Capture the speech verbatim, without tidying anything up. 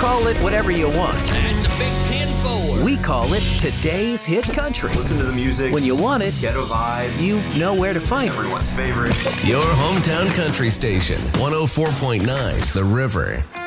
Call it whatever you want. That's a big ten four. We call it Today's Hit Country. Listen to the music. When you want it, Get a vibe. you know where to find it. Everyone's favorite. Your hometown country station, one oh four point nine The River.